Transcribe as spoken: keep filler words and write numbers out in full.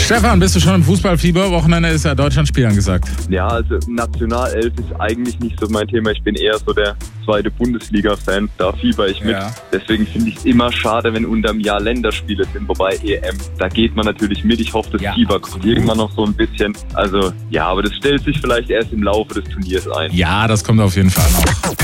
Stefan, bist du schon im Fußballfieber? Wochenende ist ja Deutschlandspiel angesagt. Ja, also Nationalelf ist eigentlich nicht so mein Thema. Ich bin eher so der zweite Bundesliga-Fan. Da fieber ich mit. Ja. Deswegen finde ich es immer schade, wenn unterm Jahr Länderspiele sind. Wobei E M, da geht man natürlich mit. Ich hoffe, das Ja, Fieber kommt irgendwann noch so ein bisschen. Also ja, aber das stellt sich vielleicht erst im Laufe des Turniers ein. Ja, das kommt auf jeden Fall noch.